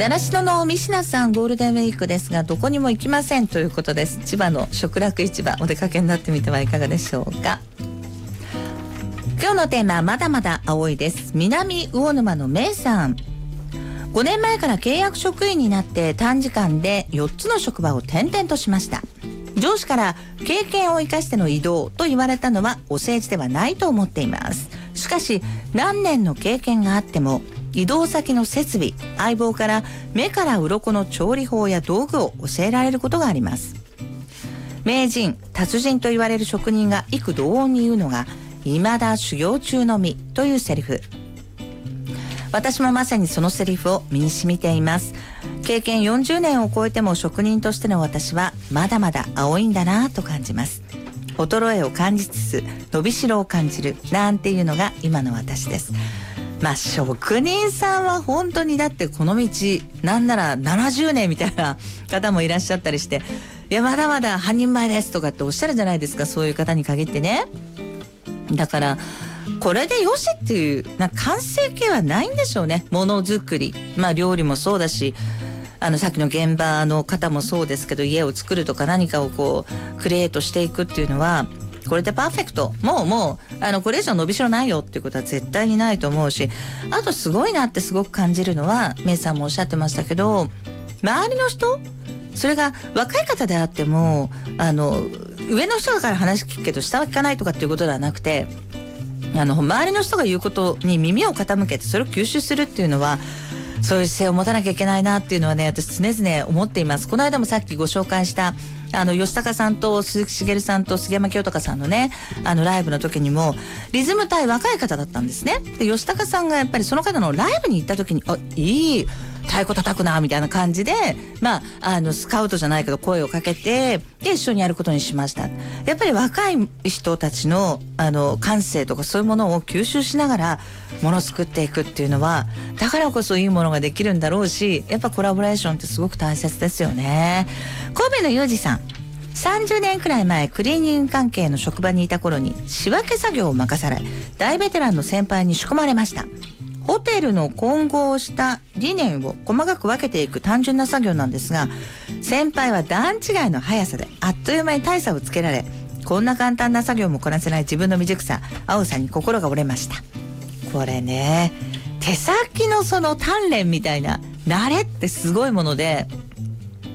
習志野の三品さん、ゴールデンウィークですがどこにも行きませんということです。千葉の食楽市場お出かけになってみてはいかがでしょうか。今日のテーマはまだまだ青いです。南魚沼のめいさん、5年前から契約職員になって短時間で4つの職場を転々としました。上司から経験を生かしての移動と言われたのはお世辞ではないと思っています。しかし何年の経験があっても移動先の設備、相棒から目から鱗の調理法や道具を教えられることがあります。名人、達人と言われる職人が幾度音に言うのが未だ修行中の身というセリフ。私もまさにそのセリフを身に染みています。経験40年を超えても職人としての私はまだまだ青いんだなと感じます。衰えを感じつつ伸びしろを感じるなんていうのが今の私です。職人さんは本当にだってこの道なんなら70年みたいな方もいらっしゃったりして、いやまだまだ半人前ですとかっておっしゃるじゃないですか、そういう方に限ってね。だからこれでよしっていう完成形はないんでしょうね。ものづくり、料理もそうだし、さっきの現場の方もそうですけど、家を作るとか何かをこうクリエイトしていくっていうのはこれでパーフェクト、もうこれ以上伸びしろないよっていうことは絶対にないと思うし、あとすごいなってすごく感じるのは、メイさんもおっしゃってましたけど、周りの人、それが若い方であっても上の人から話聞くけど下は聞かないとかっていうことではなくて、周りの人が言うことに耳を傾けてそれを吸収するっていうのは、そういう姿勢を持たなきゃいけないなっていうのはね、私常々思っています。この間もさっきご紹介した吉高さんと鈴木茂さんと杉山清隆さんのねライブの時にもリズム隊若い方だったんですね。で吉高さんがやっぱりその方のライブに行った時にいい太鼓叩くなみたいな感じでスカウトじゃないけど声をかけて、で一緒にやることにしました。やっぱり若い人たちの感性とかそういうものを吸収しながらものを作っていくっていうのは、だからこそいいものができるんだろうし、やっぱコラボレーションってすごく大切ですよね。神戸のゆうじさん、30年くらい前クリーニング関係の職場にいた頃に仕分け作業を任され、大ベテランの先輩に仕込まれました。ホテルの混合したリネンを細かく分けていく単純な作業なんですが、先輩は段違いの速さであっという間に大差をつけられ、こんな簡単な作業もこなせない自分の未熟さ、青さんに心が折れました。これね、手先のその鍛錬みたいな慣れってすごいもので、